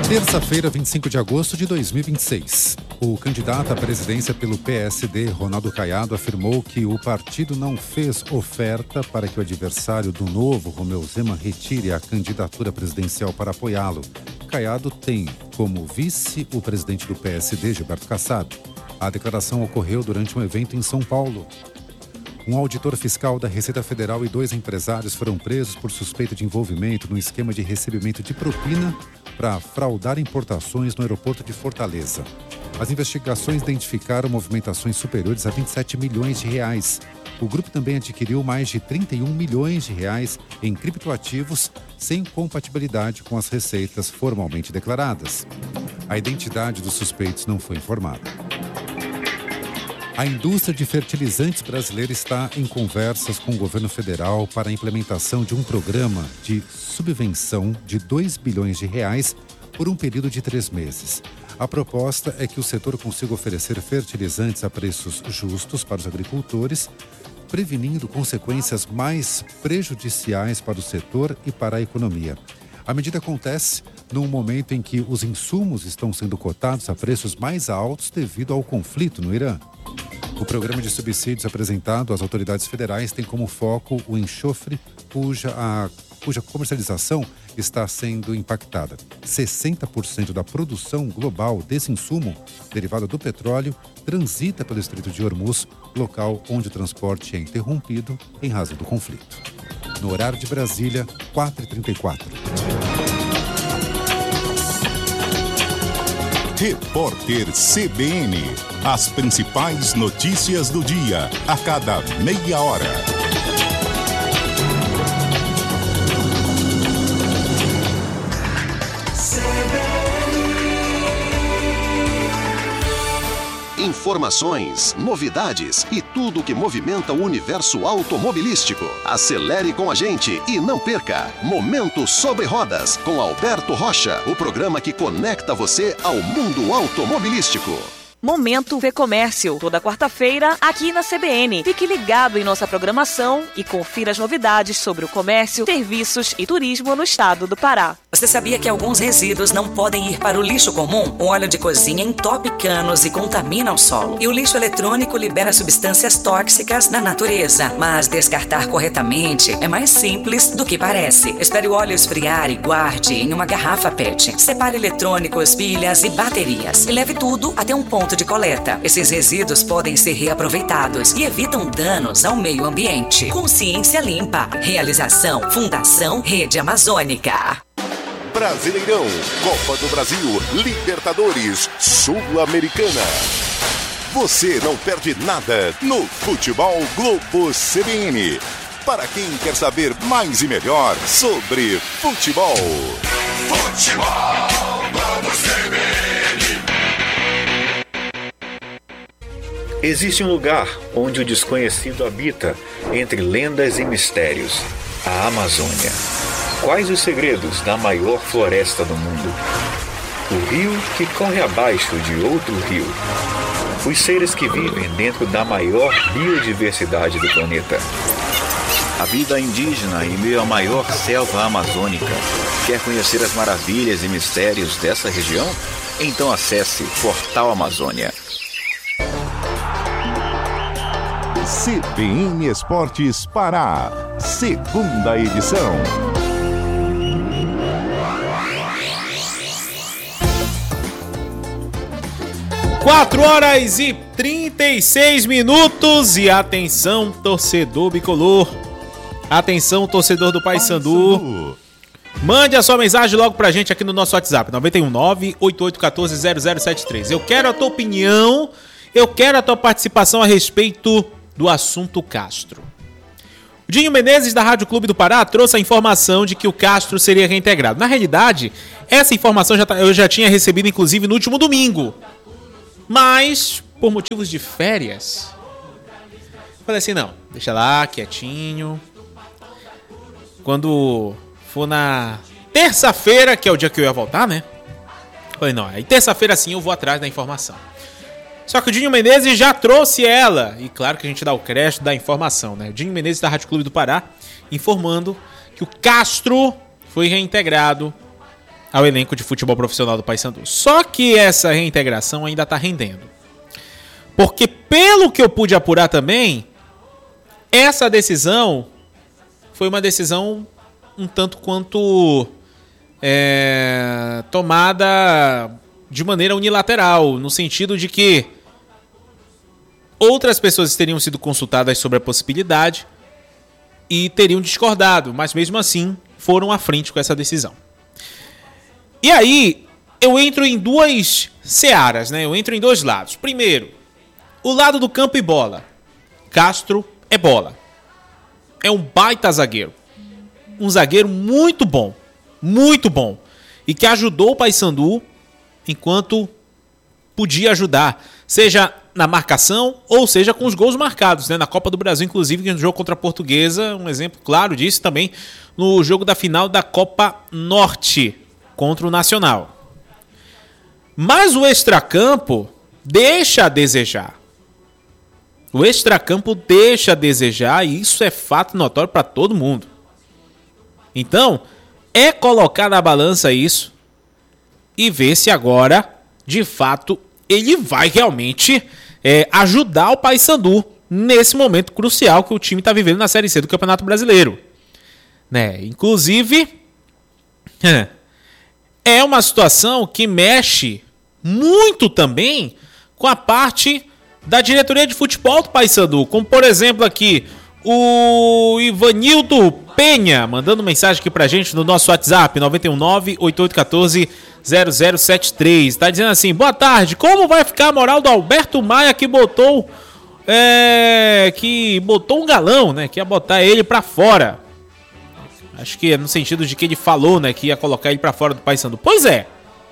Terça-feira, 25 de agosto de 2026. O candidato à presidência pelo PSD, Ronaldo Caiado, afirmou que o partido não fez oferta para que o adversário do Novo, Romeu Zema, retire a candidatura presidencial para apoiá-lo. Caiado tem como vice o presidente do PSD, Gilberto Kassab. A declaração ocorreu durante um evento em São Paulo. Um auditor fiscal da Receita Federal e 2 empresários foram presos por suspeita de envolvimento no esquema de recebimento de propina para fraudar importações no aeroporto de Fortaleza. As investigações identificaram movimentações superiores a 27 milhões de reais. O grupo também adquiriu mais de 31 milhões de reais em criptoativos sem compatibilidade com as receitas formalmente declaradas. A identidade dos suspeitos não foi informada. A indústria de fertilizantes brasileira está em conversas com o governo federal para a implementação de um programa de subvenção de 2 bilhões de reais por um período de 3 meses. A proposta é que o setor consiga oferecer fertilizantes a preços justos para os agricultores, prevenindo consequências mais prejudiciais para o setor e para a economia. A medida acontece num momento em que os insumos estão sendo cotados a preços mais altos devido ao conflito no Irã. O programa de subsídios apresentado às autoridades federais tem como foco o enxofre, cuja comercialização está sendo impactada. 60% da produção global desse insumo, derivado do petróleo, transita pelo Estreito de Hormuz, local onde o transporte é interrompido em razão do conflito. No horário de Brasília, 4h34. Repórter CBN. As principais notícias do dia, a cada meia hora. Informações, novidades e tudo que movimenta o universo automobilístico. Acelere com a gente e não perca Momento Sobre Rodas com Alberto Rocha, o programa que conecta você ao mundo automobilístico. Momento V-Comércio, toda quarta-feira aqui na CBN. Fique ligado em nossa programação e confira as novidades sobre o comércio, serviços e turismo no estado do Pará. Você sabia que alguns resíduos não podem ir para o lixo comum? O óleo de cozinha entope canos e contamina o solo. E o lixo eletrônico libera substâncias tóxicas na natureza. Mas descartar corretamente é mais simples do que parece. Espere o óleo esfriar e guarde em uma garrafa PET. Separe eletrônicos, pilhas e baterias. E leve tudo até um ponto de coleta. Esses resíduos podem ser reaproveitados e evitam danos ao meio ambiente. Consciência Limpa. Realização Fundação Rede Amazônica. Brasileirão, Copa do Brasil, Libertadores, Sul-Americana. Você não perde nada no Futebol Globo CBN. Para quem quer saber mais e melhor sobre futebol. Futebol Globo CBN. Existe um lugar onde o desconhecido habita, entre lendas e mistérios, a Amazônia. Quais os segredos da maior floresta do mundo? O rio que corre abaixo de outro rio. Os seres que vivem dentro da maior biodiversidade do planeta. A vida indígena em meio à maior selva amazônica. Quer conhecer as maravilhas e mistérios dessa região? Então acesse Portal Amazônia. CBN Esportes Pará, segunda edição. Quatro horas e 36 minutos e atenção, torcedor bicolor. Atenção, torcedor do Paysandu. Mande a sua mensagem logo pra gente aqui no nosso WhatsApp, 919-8814-0073. Eu quero a tua opinião, eu quero a tua participação a respeito do assunto Castro. O Dinho Menezes, da Rádio Clube do Pará, trouxe a informação de que o Castro seria reintegrado. Na realidade, essa informação eu já tinha recebido, inclusive, no último domingo. Mas, por motivos de férias, falei assim, não, deixa lá, quietinho. Quando for na terça-feira, que é o dia que eu ia voltar, né? Falei, não, aí terça-feira sim eu vou atrás da informação. Só que o Dinho Menezes já trouxe ela. E claro que a gente dá o crédito da informação, né? O Dinho Menezes da Rádio Clube do Pará informando que o Castro foi reintegrado ao elenco de futebol profissional do Paysandu. Só que essa reintegração ainda está rendendo. Porque pelo que eu pude apurar também, essa decisão foi uma decisão um tanto quanto tomada de maneira unilateral, no sentido de que outras pessoas teriam sido consultadas sobre a possibilidade e teriam discordado, mas mesmo assim foram à frente com essa decisão. E aí eu entro em duas searas, né? Eu entro em dois lados. Primeiro, o lado do campo e bola. Castro é bola. É um baita zagueiro. Um zagueiro muito bom. Muito bom. E que ajudou o Paysandu enquanto podia ajudar. Seja na marcação ou seja com os gols marcados, né? Na Copa do Brasil, inclusive, no jogo contra a Portuguesa. Um exemplo claro disso também no jogo da final da Copa Norte contra o Nacional. Mas o extracampo deixa a desejar. O extracampo deixa a desejar e isso é fato notório para todo mundo. Então, é colocar na balança isso e ver se agora, de fato, ele vai realmente ajudar o Paysandu nesse momento crucial que o time está vivendo na Série C do Campeonato Brasileiro. Né? Inclusive, é uma situação que mexe muito também com a parte da diretoria de futebol do Paysandu, como por exemplo aqui o Ivanildo Penha, mandando mensagem aqui pra gente no nosso WhatsApp, 919-8814-0073. Tá dizendo assim, boa tarde, como vai ficar a moral do Alberto Maia que botou um galão, né, que ia botar ele pra fora. Acho que é no sentido de que ele falou, né, que ia colocar ele pra fora do Paysandu. Pois é,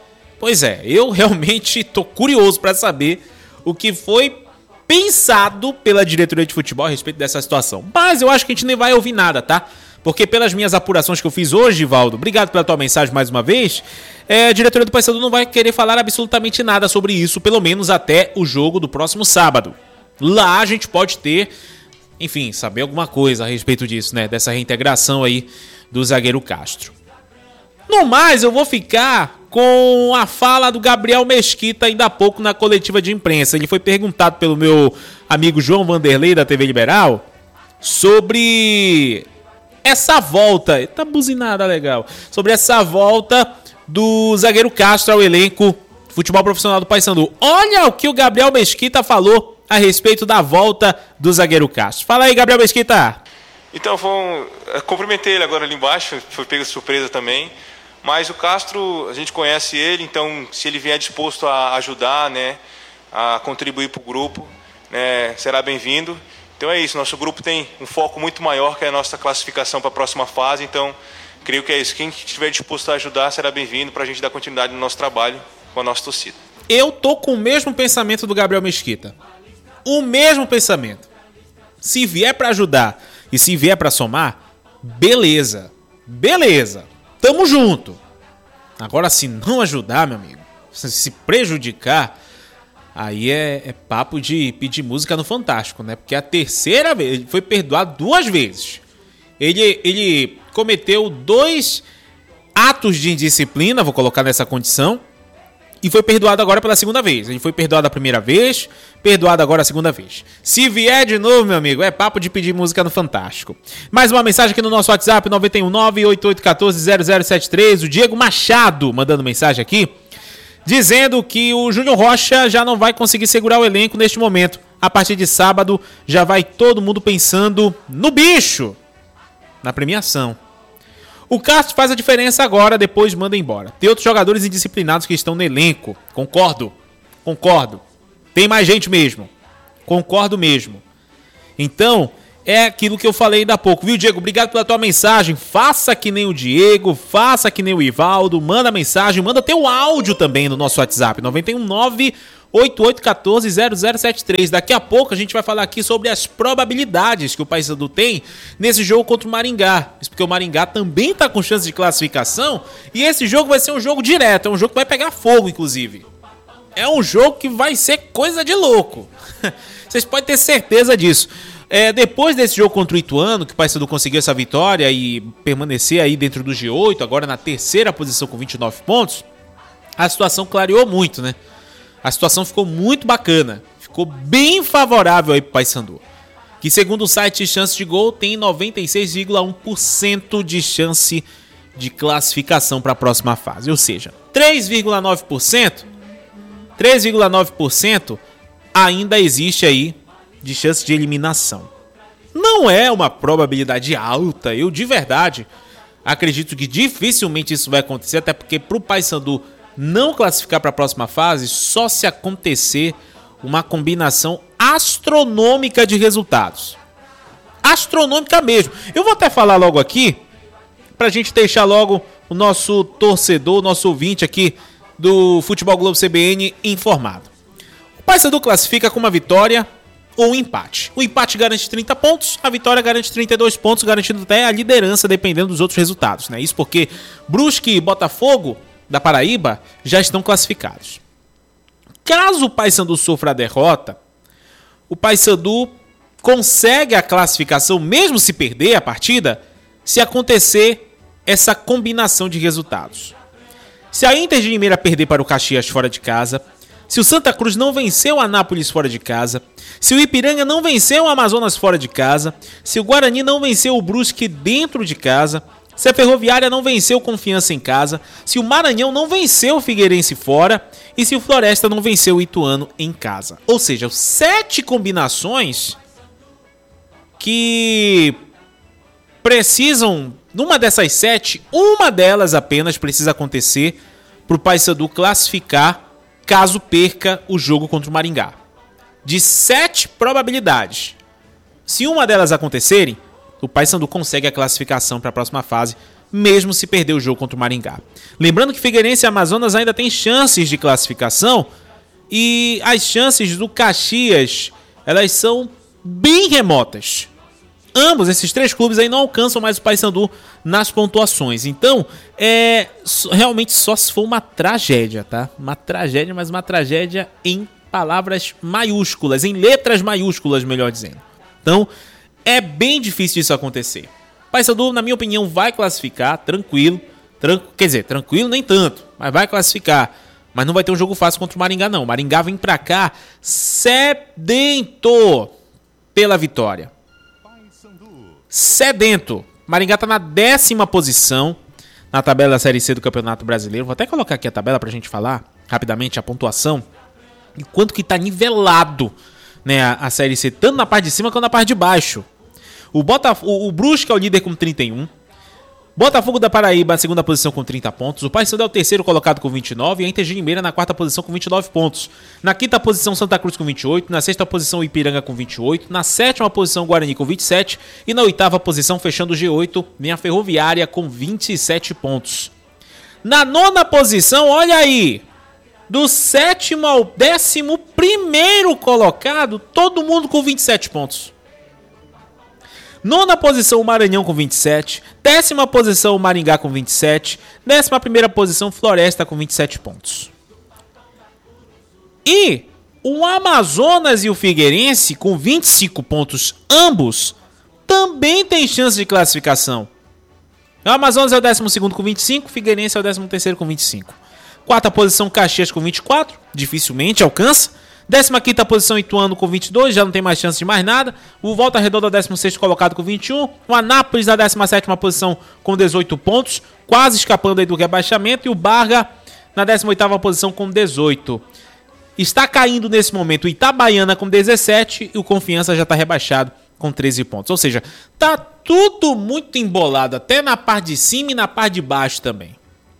eu realmente tô curioso pra saber o que foi pensado pela diretoria de futebol a respeito dessa situação. Mas eu acho que a gente nem vai ouvir nada, tá? Porque pelas minhas apurações que eu fiz hoje, Valdo, obrigado pela tua mensagem mais uma vez, a diretoria do Paysandu não vai querer falar absolutamente nada sobre isso, pelo menos até o jogo do próximo sábado. Lá a gente pode ter, enfim, saber alguma coisa a respeito disso, né? Dessa reintegração aí do zagueiro Castro. No mais, eu vou ficar com a fala do Gabriel Mesquita ainda há pouco na coletiva de imprensa. Ele foi perguntado pelo meu amigo João Vanderlei da TV Liberal sobre essa volta, tá buzinada legal, sobre essa volta do zagueiro Castro ao elenco de futebol profissional do Paysandu. Olha o que o Gabriel Mesquita falou a respeito da volta do zagueiro Castro. Fala aí, Gabriel Mesquita. Então, cumprimentei ele agora ali embaixo, foi pego de surpresa também. Mas o Castro, a gente conhece ele, então se ele vier disposto a ajudar, né, a contribuir para o grupo, né, será bem-vindo. Então é isso, nosso grupo tem um foco muito maior que a nossa classificação para a próxima fase, então creio que é isso. Quem estiver disposto a ajudar será bem-vindo para a gente dar continuidade no nosso trabalho com a nossa torcida. Eu tô com o mesmo pensamento do Gabriel Mesquita. O mesmo pensamento. Se vier para ajudar e se vier para somar, beleza. Tamo junto. Agora, se não ajudar, meu amigo, se prejudicar, aí é papo de pedir música no Fantástico, né? Porque a terceira vez, ele foi perdoado 2 vezes. Ele cometeu 2 atos de indisciplina, vou colocar nessa condição, e foi perdoado agora pela segunda vez. Ele foi perdoado a primeira vez, perdoado agora a segunda vez. Se vier de novo, meu amigo, é papo de pedir música no Fantástico. Mais uma mensagem aqui no nosso WhatsApp, 919-8814-0073. O Diego Machado mandando mensagem aqui, dizendo que o Júnior Rocha já não vai conseguir segurar o elenco neste momento. A partir de sábado, já vai todo mundo pensando no bicho, na premiação. O Castro faz a diferença agora, depois manda embora. Tem outros jogadores indisciplinados que estão no elenco. Concordo. Tem mais gente mesmo. Concordo mesmo. Então, é aquilo que eu falei ainda há pouco. Viu, Diego? Obrigado pela tua mensagem. Faça que nem o Diego, faça que nem o Ivaldo. Manda mensagem, manda teu áudio também no nosso WhatsApp. 919-8814-0073. Daqui a pouco a gente vai falar aqui sobre as probabilidades que o Paysandu tem nesse jogo contra o Maringá. Isso porque o Maringá também está com chance de classificação. E esse jogo vai ser um jogo direto. É um jogo que vai pegar fogo, inclusive. É um jogo que vai ser coisa de louco. Vocês podem ter certeza disso. Depois desse jogo contra o Ituano, que o Paysandu conseguiu essa vitória e permanecer aí dentro do G8, agora na terceira posição com 29 pontos, a situação clareou muito, né? A situação ficou muito bacana, ficou bem favorável aí pro Paysandu, que segundo o site Chance de Gol tem 96,1% de chance de classificação para a próxima fase, ou seja, 3,9% ainda existe aí de chance de eliminação. Não é uma probabilidade alta, eu de verdade acredito que dificilmente isso vai acontecer, até porque para o Paysandu não classificar para a próxima fase, só se acontecer uma combinação astronômica de resultados. Astronômica mesmo. Eu vou até falar logo aqui, para a gente deixar logo o nosso torcedor, o nosso ouvinte aqui do Futebol Globo CBN informado. O Paysandu classifica com uma vitória ou um empate. O empate garante 30 pontos, a vitória garante 32 pontos, garantindo até a liderança dependendo dos outros resultados, né? Isso porque Brusque e Botafogo da Paraíba já estão classificados. Caso o Paysandu sofra a derrota, o Paysandu consegue a classificação, mesmo se perder a partida, se acontecer essa combinação de resultados. Se a Inter de Limeira perder para o Caxias fora de casa, se o Santa Cruz não venceu o Anápolis fora de casa, se o Ipiranga não venceu o Amazonas fora de casa, se o Guarani não venceu o Brusque dentro de casa, se a Ferroviária não venceu o Confiança em casa, se o Maranhão não venceu o Figueirense fora e se o Floresta não venceu o Ituano em casa. Ou seja, 7 combinações que precisam, numa dessas 7, uma delas apenas precisa acontecer para o Paysandu classificar caso perca o jogo contra o Maringá. De 7 probabilidades, se uma delas acontecerem, o Paysandu consegue a classificação para a próxima fase, mesmo se perder o jogo contra o Maringá. Lembrando que Figueirense e Amazonas ainda têm chances de classificação e as chances do Caxias, elas são bem remotas. Ambos, esses 3 clubes aí não alcançam mais o Paysandu nas pontuações. Então, realmente só se for uma tragédia, tá? Uma tragédia, mas uma tragédia em palavras maiúsculas, em letras maiúsculas, melhor dizendo. Então, é bem difícil isso acontecer. O Paysandu, na minha opinião, vai classificar tranquilo. Quer dizer, tranquilo nem tanto, mas vai classificar. Mas não vai ter um jogo fácil contra o Maringá, não. O Maringá vem pra cá sedento pela vitória. Sedento. Maringá tá na 10ª posição na tabela da Série C do Campeonato Brasileiro. Vou até colocar aqui a tabela pra gente falar rapidamente a pontuação. E quanto que tá nivelado, né, a Série C, tanto na parte de cima quanto na parte de baixo. O Brusque é o líder com 31. Botafogo da Paraíba, a 2ª posição com 30 pontos. O Paysandu é o 3º colocado com 29. E a Inter de Limeira na 4ª posição com 29 pontos. Na 5ª posição, Santa Cruz com 28. Na 6ª posição, Ipiranga com 28. Na 7ª posição, Guarani com 27. E na 8ª posição, fechando o G8, vem a Ferroviária com 27 pontos. Na 9ª posição, olha aí, do 7º ao 11º colocado, todo mundo com 27 pontos. 9ª posição, o Maranhão com 27. 10ª posição, o Maringá com 27. 11ª posição, Floresta com 27 pontos. E o Amazonas e o Figueirense com 25 pontos ambos também tem chance de classificação. O Amazonas é o 12º com 25, o Figueirense é o 13º com 25. 4ª posição, Caxias com 24, dificilmente alcança. 15ª posição, Ituano com 22, já não tem mais chance de mais nada. O Volta Redonda, 16º colocado com 21. O Anápolis, na 17ª posição com 18 pontos, quase escapando aí do rebaixamento. E o Barra, na 18ª posição com 18. Está caindo nesse momento o Itabaiana com 17 e o Confiança já está rebaixado com 13 pontos. Ou seja, tá tudo muito embolado, até na parte de cima e na parte de baixo também.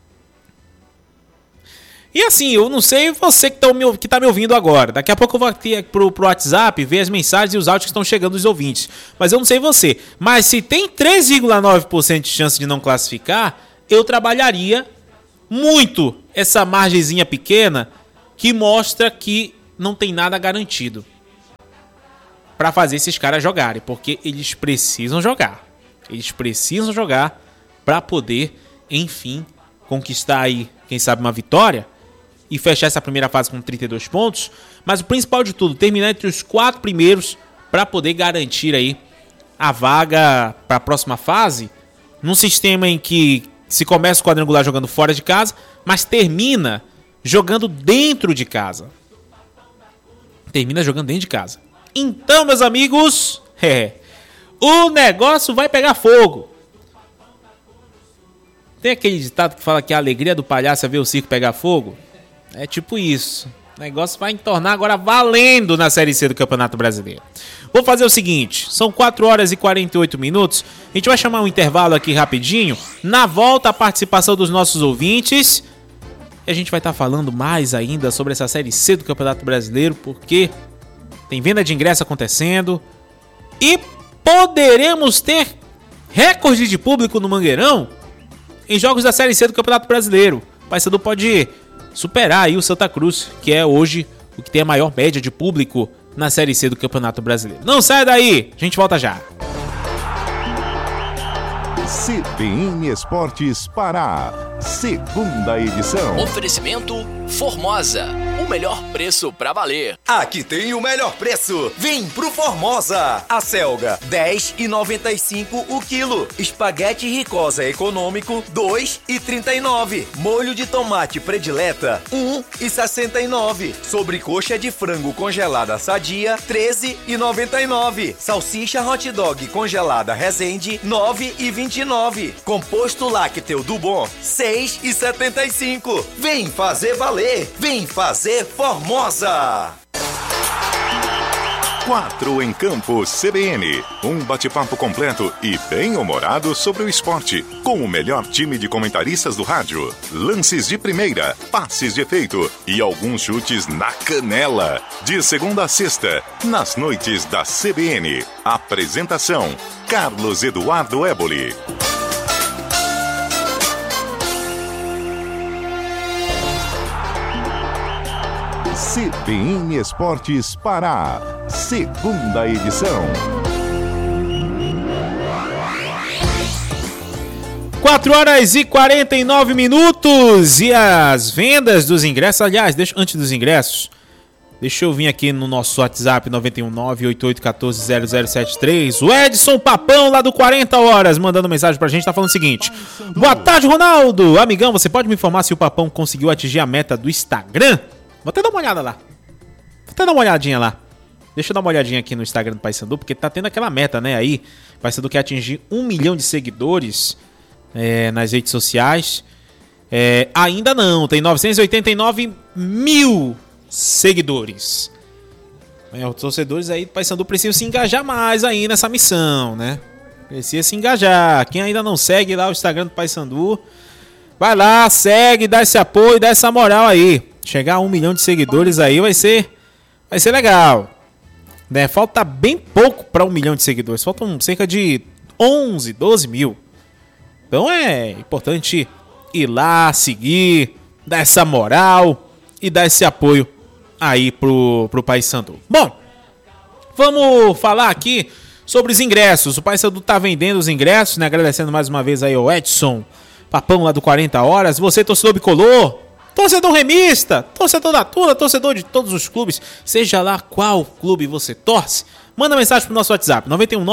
E assim, eu não sei você que tá me ouvindo agora. Daqui a pouco eu vou aqui pro WhatsApp ver as mensagens e os áudios que estão chegando dos ouvintes. Mas eu não sei você. Mas se tem 3,9% de chance de não classificar, eu trabalharia muito essa margenzinha pequena que mostra que não tem nada garantido para fazer esses caras jogarem. Porque eles precisam jogar. Eles precisam jogar para poder, enfim, conquistar aí, quem sabe, uma vitória e fechar essa primeira fase com 32 pontos. Mas o principal de tudo, terminar entre os 4 primeiros para poder garantir aí a vaga para a próxima fase, num sistema em que se começa o quadrangular jogando fora de casa, mas termina jogando dentro de casa. Então, meus amigos, o negócio vai pegar fogo. Tem aquele ditado que fala que a alegria do palhaço é ver o circo pegar fogo? É tipo isso. O negócio vai tornar agora valendo na Série C do Campeonato Brasileiro. Vou fazer o seguinte, são 4 horas e 48 minutos. A gente vai chamar um intervalo aqui rapidinho. Na volta, a participação dos nossos ouvintes. E a gente vai estar falando mais ainda sobre essa Série C do Campeonato Brasileiro, porque tem venda de ingresso acontecendo. E poderemos ter recorde de público no Mangueirão em jogos da Série C do Campeonato Brasileiro. O Paysandu pode superar aí o Santa Cruz, que é hoje o que tem a maior média de público na Série C do Campeonato Brasileiro. Não sai daí, a gente volta já. CBN Esportes Pará, segunda edição. Oferecimento Formosa, o melhor preço pra valer. Aqui tem o melhor preço. Vem pro Formosa. A selga, R$10,95 o quilo. Espaguete Ricosa econômico, R$2,39. Molho de tomate predileta, R$1,69. Sobrecoxa de frango congelada sadia, R$13,99. Salsicha hot dog congelada Resende, R$9,29. Composto lácteo do Bom, R$6,75. Vem fazer valer, vem fazer Formosa. 4 em Campo CBN. Um bate-papo completo e bem-humorado sobre o esporte, com o melhor time de comentaristas do rádio. Lances de primeira, passes de efeito e alguns chutes na canela. De segunda a sexta, nas noites da CBN. Apresentação: Carlos Eduardo Éboli. CBN Esportes Pará, segunda edição. 4 horas e 49 minutos e as vendas dos ingressos, aliás, antes dos ingressos, deixa eu vir aqui no nosso WhatsApp 919-8814-0073, o Edson Papão lá do 40 Horas, mandando mensagem pra gente, tá falando o seguinte: boa tarde, Ronaldo, amigão, você pode me informar se o Papão conseguiu atingir a meta do Instagram? Vou até dar uma olhada lá. Vou até dar uma olhadinha lá. Deixa eu dar uma olhadinha aqui no Instagram do Paysandu, porque tá tendo aquela meta, né? Aí, o Paysandu quer atingir 1 milhão de seguidores nas redes sociais. Ainda não, tem 989 mil seguidores. Os torcedores aí do Paysandu precisam se engajar mais aí nessa missão, né? Precisa se engajar. Quem ainda não segue lá o Instagram do Paysandu, vai lá, segue, dá esse apoio, dá essa moral aí. Chegar a 1 milhão de seguidores aí vai ser legal, né? Falta bem pouco para 1 milhão de seguidores. Faltam cerca de 11, 12 mil. Então é importante ir lá, seguir, dar essa moral e dar esse apoio aí pro Paysandu. Bom, vamos falar aqui sobre os ingressos. O Paysandu tá vendendo os ingressos, né? Agradecendo mais uma vez aí ao Edson Papão lá do 40 Horas. Você, torcedor bicolor, torcedor remista, torcedor da Tuna, torcedor de todos os clubes, seja lá qual clube você torce, manda mensagem pro nosso WhatsApp,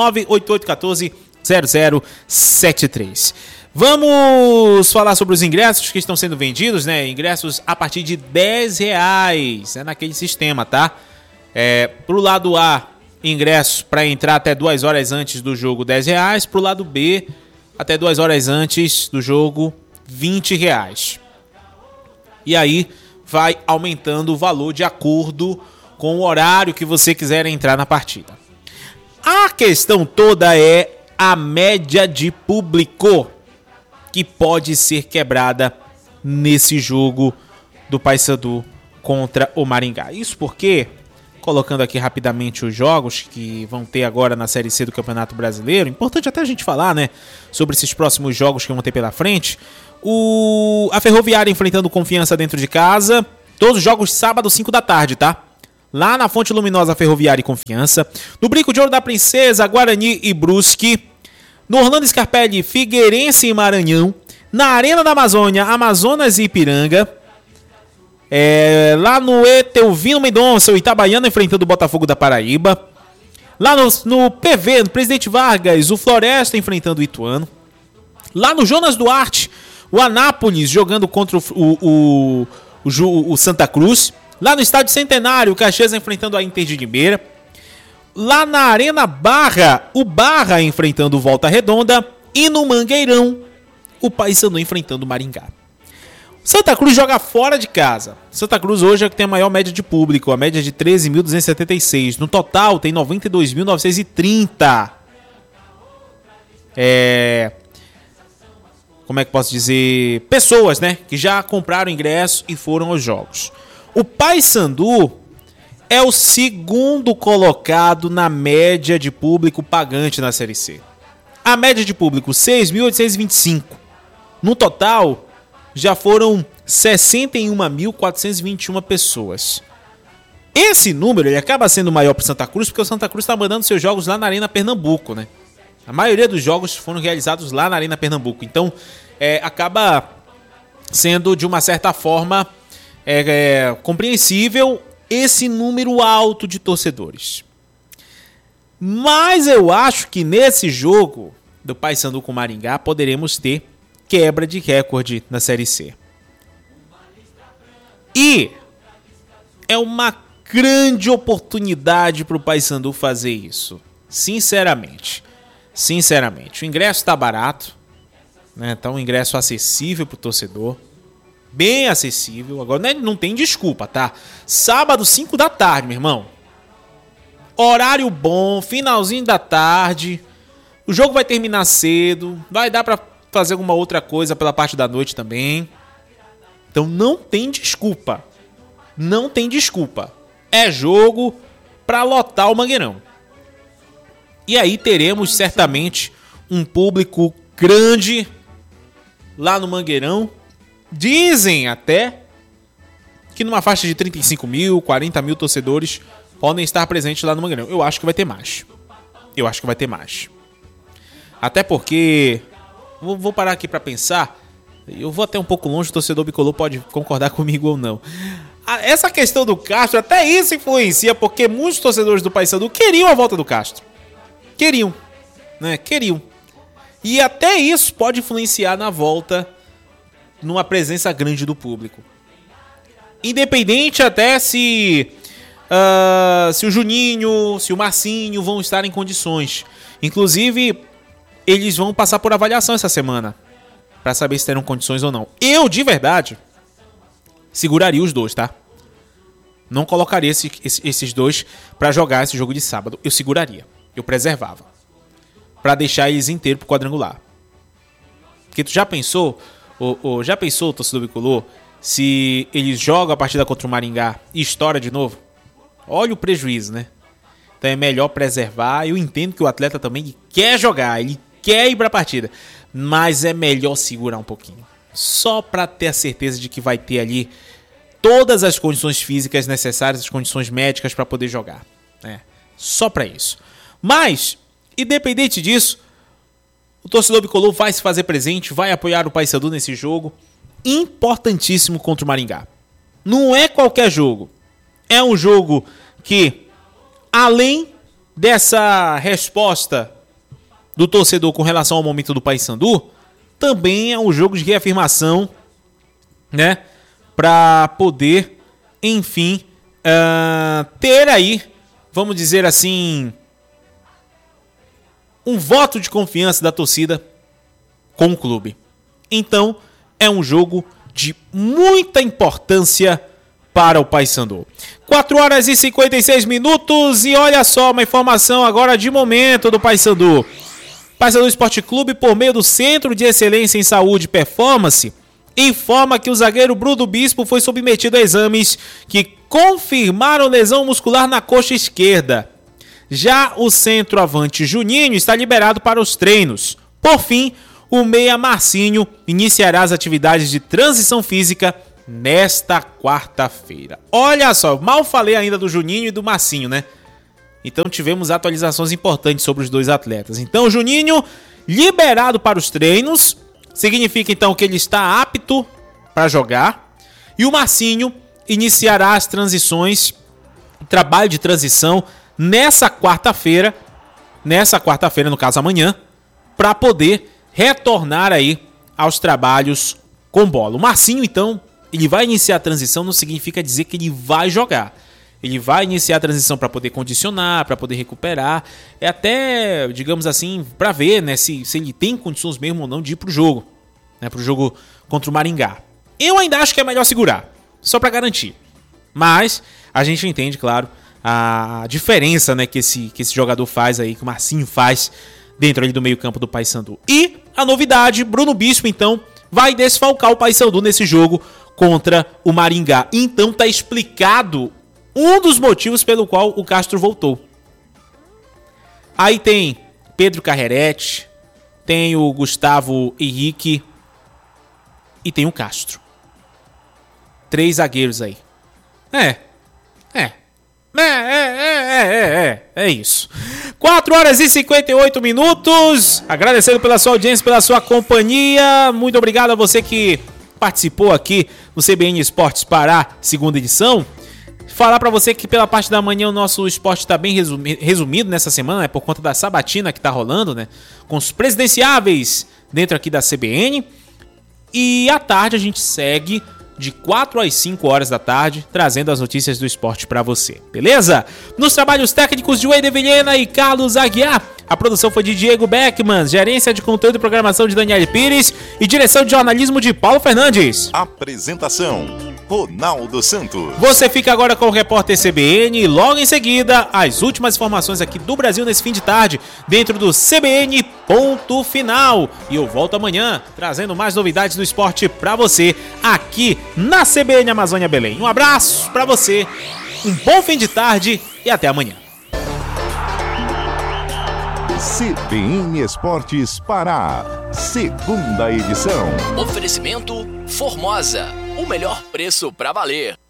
919-8814-0073. Vamos falar sobre os ingressos que estão sendo vendidos, né? Ingressos a partir de R$10, naquele sistema, tá? Pro lado A, ingressos para entrar até 2 horas antes do jogo, R$10. Pro lado B, até 2 horas antes do jogo, R$20. E aí vai aumentando o valor de acordo com o horário que você quiser entrar na partida. A questão toda é a média de público que pode ser quebrada nesse jogo do Paysandu contra o Maringá. Isso porque, colocando aqui rapidamente os jogos que vão ter agora na Série C do Campeonato Brasileiro, importante até a gente falar, né, sobre esses próximos jogos que vão ter pela frente. A Ferroviária enfrentando Confiança dentro de casa. Todos os jogos sábado, 5 da tarde, tá? Lá na Fonte Luminosa, Ferroviária e Confiança. No Brinco de Ouro da Princesa, Guarani e Brusque. No Orlando Scarpelli, Figueirense e Maranhão. Na Arena da Amazônia, Amazonas e Ipiranga. Lá no Etelvino Mendonça, o Itabaiana enfrentando o Botafogo da Paraíba. Lá no PV, no Presidente Vargas, o Floresta enfrentando o Ituano. Lá no Jonas Duarte, o Anápolis jogando contra o Santa Cruz. Lá no Estádio Centenário, o Caxias enfrentando a Inter de Limeira. Lá na Arena Barra, o Barra enfrentando o Volta Redonda. E no Mangueirão, o Paysandu enfrentando o Maringá. Santa Cruz joga fora de casa. Santa Cruz hoje é que tem a maior média de público, a média de 13.276. No total, tem 92.930. Como é que posso dizer? Pessoas, né? Que já compraram ingresso e foram aos jogos. O Paysandu é o segundo colocado na média de público pagante na Série C. A média de público, 6.825. No total, já foram 61.421 pessoas. Esse número ele acaba sendo maior para o Santa Cruz, porque o Santa Cruz está mandando seus jogos lá na Arena Pernambuco, né? A maioria dos jogos foram realizados lá na Arena Pernambuco. Então, acaba sendo, de uma certa forma, compreensível esse número alto de torcedores. Mas eu acho que nesse jogo do Paysandu com o Maringá poderemos ter quebra de recorde na Série C. E é uma grande oportunidade para o Paysandu fazer isso. Sinceramente. O ingresso está barato, né? Então, um ingresso acessível para o torcedor. Bem acessível. Agora não tem desculpa, tá? Sábado, 5 da tarde, meu irmão. Horário bom, finalzinho da tarde. O jogo vai terminar cedo. Vai dar para fazer alguma outra coisa pela parte da noite também. Então não tem desculpa. Não tem desculpa. É jogo para lotar o Mangueirão. E aí teremos certamente um público grande lá no Mangueirão. Dizem até que numa faixa de 35 mil, 40 mil torcedores podem estar presentes lá no Mangueirão. Eu acho que vai ter mais. Até porque... Vou parar aqui para pensar. Eu vou até um pouco longe, o torcedor bicolor pode concordar comigo ou não. Essa questão do Castro, até isso influencia, porque muitos torcedores do Paysandu queriam a volta do Castro. Queriam. E até isso pode influenciar na volta, numa presença grande do público. Independente até se o Juninho, se o Marcinho vão estar em condições. Inclusive, eles vão passar por avaliação essa semana, para saber se terão condições ou não. Eu, de verdade, seguraria os dois, tá? Não colocaria esses dois para jogar esse jogo de sábado. Eu seguraria. Eu preservava. Para deixar eles inteiros pro quadrangular. Porque tu já pensou, torcedor bicolor, se eles jogam a partida contra o Maringá e estoura de novo? Olha o prejuízo, né? Então é melhor preservar. Eu entendo que o atleta também quer jogar, ele quer ir pra partida. Mas é melhor segurar um pouquinho. Só para ter a certeza de que vai ter ali todas as condições físicas necessárias, as condições médicas para poder jogar. Só para isso. Mas, independente disso, o torcedor bicolor vai se fazer presente, vai apoiar o Paysandu nesse jogo importantíssimo contra o Maringá. Não é qualquer jogo. É um jogo que, além dessa resposta do torcedor com relação ao momento do Paysandu, também é um jogo de reafirmação, né? Para poder, enfim, ter aí, vamos dizer assim, um voto de confiança da torcida com o clube. Então, é um jogo de muita importância para o Paysandu. 4h56 e olha só, uma informação agora de momento do Paysandu. Paysandu Esporte Clube, por meio do Centro de Excelência em Saúde e Performance, informa que o zagueiro Bruno Bispo foi submetido a exames que confirmaram lesão muscular na coxa esquerda. Já o centroavante Juninho está liberado para os treinos. Por fim, o meia Marcinho iniciará as atividades de transição física nesta quarta-feira. Olha só, mal falei ainda do Juninho e do Marcinho, né? Então tivemos atualizações importantes sobre os dois atletas. Então o Juninho liberado para os treinos, significa então que ele está apto para jogar. E o Marcinho iniciará as transições, o trabalho de transição nessa quarta-feira, no caso amanhã, para poder retornar aí aos trabalhos com bola. O Marcinho, então, ele vai iniciar a transição, não significa dizer que ele vai jogar. Ele vai iniciar a transição para poder condicionar, para poder recuperar. É até, digamos assim, para ver, né, se ele tem condições mesmo ou não de ir pro jogo. Né, pro jogo contra o Maringá. Eu ainda acho que é melhor segurar, só para garantir. Mas a gente entende, claro, a diferença, né, que esse jogador faz aí, que o Marcinho faz dentro ali do meio-campo do Paysandu. E a novidade, Bruno Bispo, então, vai desfalcar o Paysandu nesse jogo contra o Maringá. Então tá explicado um dos motivos pelo qual o Castro voltou. Aí tem Pedro Carrerete, tem o Gustavo Henrique e tem o Castro. 3 zagueiros aí. É isso. 4 horas e 58 minutos. Agradecendo pela sua audiência, pela sua companhia. Muito obrigado a você que participou aqui no CBN Esportes Pará, segunda edição. Falar pra você que pela parte da manhã o nosso esporte está bem resumido nessa semana, né, por conta da sabatina que tá rolando, né, com os presidenciáveis dentro aqui da CBN. E à tarde a gente segue de 4 às 5 horas da tarde, trazendo as notícias do esporte pra você, beleza? Nos trabalhos técnicos de Wade Vilhena e Carlos Aguiar, a produção foi de Diego Beckman, gerência de conteúdo e programação de Daniele Pires e direção de jornalismo de Paulo Fernandes. Apresentação: Ronaldo Santos. Você fica agora com o repórter CBN e logo em seguida as últimas informações aqui do Brasil nesse fim de tarde, dentro do CBN Ponto Final. E eu volto amanhã trazendo mais novidades do esporte pra você aqui na CBN Amazônia Belém. Um abraço pra você, um bom fim de tarde e até amanhã. CBN Esportes Pará, segunda edição. Oferecimento Formosa, o melhor preço pra valer.